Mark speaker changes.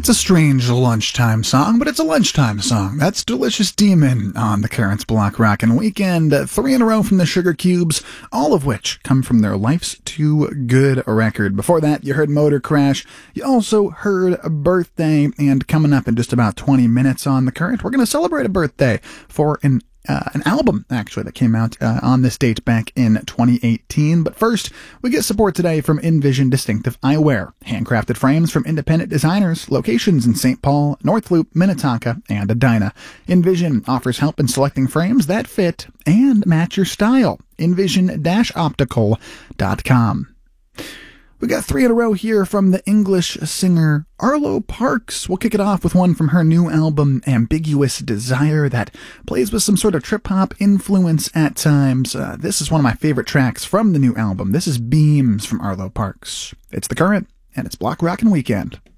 Speaker 1: It's a strange lunchtime song, but it's a lunchtime song. That's Delicious Demon on the Currents Block Rockin' Weekend. 3 in a row from the Sugar Cubes, all of which come from their Life's Too Good record. Before that, you heard Motor Crash. You also heard a Birthday, and coming up in just about 20 minutes on The Current, we're going to celebrate a birthday for an album, actually, that came out on this date back in 2018. But first, we get support today from Envision Distinctive Eyewear. Handcrafted frames from independent designers, locations in St. Paul, North Loop, Minnetonka, and Edina. Envision offers help in selecting frames that fit and match your style. Envision-optical.com. We got 3 in a row here from the English singer Arlo Parks. We'll kick it off with one from her new album, Ambiguous Desire, that plays with some sort of trip-hop influence at times. This is one of my favorite tracks from the new album. This is Beams from Arlo Parks. It's The Current, and it's Block Rockin' Weekend.